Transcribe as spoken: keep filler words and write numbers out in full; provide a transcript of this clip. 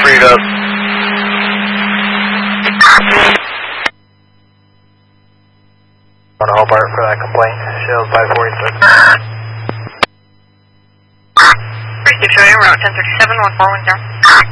freed up. On Hobart for that complaint. Shells by forty-six. three six zero, route ten thirty-seven, one four one zero.